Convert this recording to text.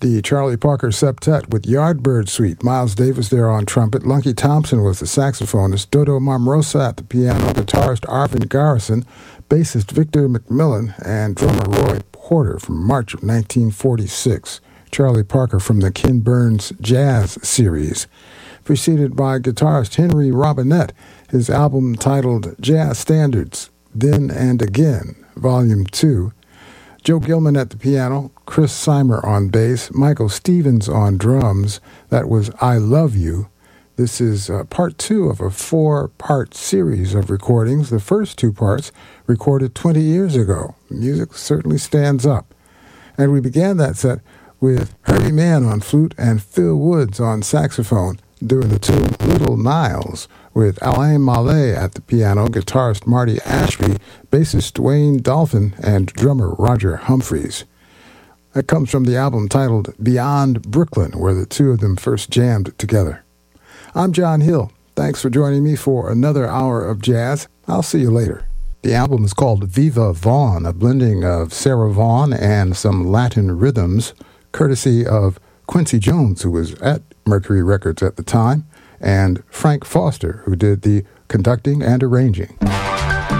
The Charlie Parker Septet with Yardbird Suite. Miles Davis there on trumpet. Lunky Thompson was the saxophonist. Dodo Marmrosa at the piano. Guitarist Arvin Garrison. Bassist Victor McMillan. And drummer Roy Porter from March of 1946. Charlie Parker from the Ken Burns Jazz series. Preceded by guitarist Henry Robinette. His album titled Jazz Standards, Then and Again, Volume 2. Joe Gilman at the piano, Chris Seimer on bass, Michael Stevens on drums. That was I Love You. This is part 2 of a 4-part series of recordings. The first 2 parts recorded 20 years ago. The music certainly stands up. And we began that set with Herbie Mann on flute and Phil Woods on saxophone, doing the tune Little Niles, with Alain Mallet at the piano, guitarist Marty Ashby, bassist Dwayne Dolphin, and drummer Roger Humphreys. That comes from the album titled Beyond Brooklyn, where the two of them first jammed together. I'm John Hill. Thanks for joining me for another hour of jazz. I'll see you later. The album is called Viva Vaughn, a blending of Sarah Vaughan and some Latin rhythms, courtesy of Quincy Jones, who was at Mercury Records at the time, and Frank Foster, who did the conducting and arranging.